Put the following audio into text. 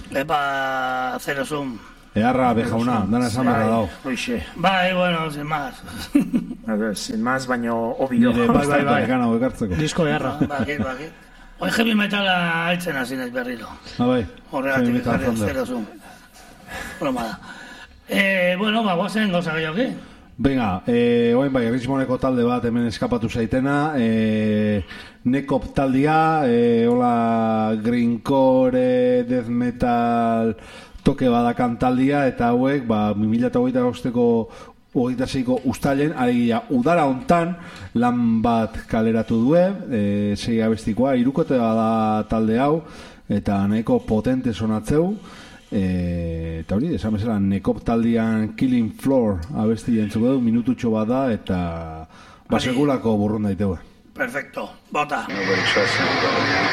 Epa, Zero Zoom. Earra, bejauna, dana esan berra dao. Hoixe. Bai, bueno, sin más. Sin más, baino obio. Bai, gana ekartzeko. Disko earra. Bakit. Hoi heavy metala haitzen hasi naiz berriro. Bai. Horregatik jarri Zero Zoom. Broma da. Bueno, guazen gauza gehiago. Venga, oain bai, Richmondeko talde bat hemen eskapatu zaitena, Nekop taldia, hola greencore, death metal, toke badakan taldia, eta hauek, 2008ko 26ko ustailen, alegia udara hontan lan bat kaleratu due, 6 abestikoa, hirukote bada talde hau, eta nahiko potente sonatzeu, eta hori, esan bezala, Nekop taldian Killing Floor abesti jentzuko du, minututxo bada, eta segulako burrun daitegue. Perfecto, bota.